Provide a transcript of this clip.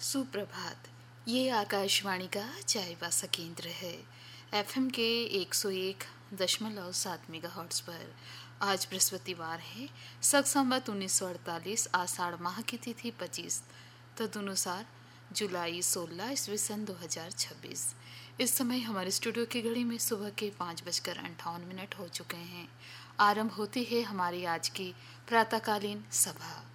सुप्रभात। ये आकाशवाणी का चाईबासा केंद्र है। एफएम के 101.7 मेगाहर्ट्ज पर आज बृहस्पतिवार है। शक संवत 1948 आषाढ़ माह की तिथि 25 तदनुसार जुलाई 16 ईस्वी सन 2026। इस समय हमारे स्टूडियो की घड़ी में सुबह के 5:58 हो चुके हैं। आरंभ होती है हमारी आज की प्रातःकालीन सभा।